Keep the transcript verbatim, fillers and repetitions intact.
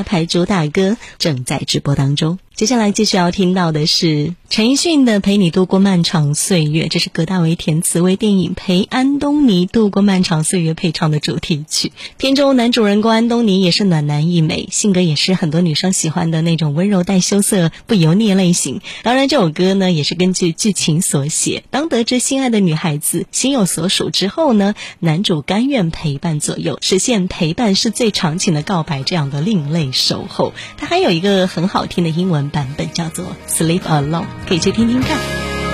大牌主打歌正在直播当中。接下来继续要听到的是陈奕迅的《陪你度过漫长岁月》，这是葛大为填词，为电影《陪安东尼度过漫长岁月》配唱的主题曲。片中男主人公安东尼也是暖男一枚，性格也是很多女生喜欢的那种温柔带羞涩不油腻类型。当然这首歌呢也是根据剧情所写，当得知心爱的女孩子心有所属之后呢，男主甘愿陪伴左右，实现陪伴是最长情的告白这样的另类守候。它还有一个很好听的英文版本叫做 Sleep Alone， 可以去听听看。